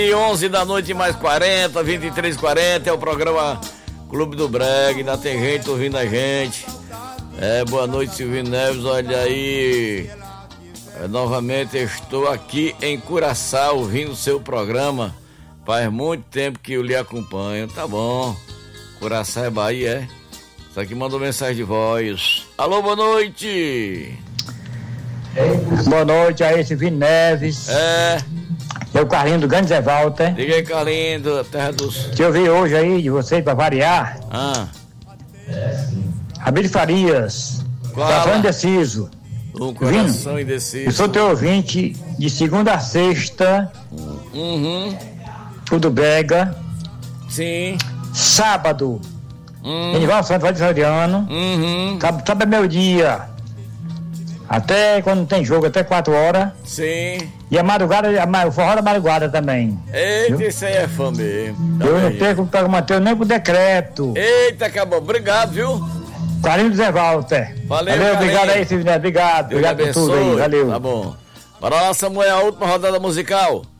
11 da noite mais 40, 23h40, é o programa Clube do Brega, ainda tem gente ouvindo a gente. Boa noite, Silvio Neves, olha aí, novamente estou aqui em Curaçá ouvindo o seu programa, faz muito tempo que eu lhe acompanho, tá bom, Curaçá é Bahia, é? Isso aqui mandou mensagem de voz. Alô, boa noite. Boa noite aí, Silvio Neves. Eu, Carlinho do Grande Zé Walter. Diga aí, Carlinho, da Terra dos... Que eu vi hoje aí de vocês, pra variar. Abílio Farias. Coração indeciso. Um coração indeciso. Eu sou teu ouvinte de segunda a sexta. Tudo Brega. Sim. Sábado. Enivaldo Santos Vale de Floriano. Sábado é meu dia. Até quando tem jogo, até 4 horas. Sim. E a madrugada, o forró da madrugada também. Eita, viu? Isso aí é fã mesmo. Eu não perco para manter nem pro decreto. Eita, acabou. Obrigado, viu? Carlinho do Zé Walter. Valeu, obrigado aí, Silvio Neves. Obrigado por tudo aí. Valeu. Tá bom. Bora lá, Samuel, a última rodada musical.